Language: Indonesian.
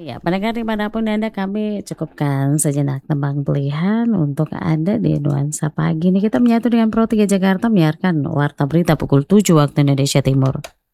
Ya, pendengar dimanapun Anda, kami cukupkan sejenak tembang pilihan untuk Anda di Nuansa Pagi ini. Kita menyatu dengan Pro 3 Jakarta menyiarkan Warta Berita pukul 7 waktu Indonesia Timur.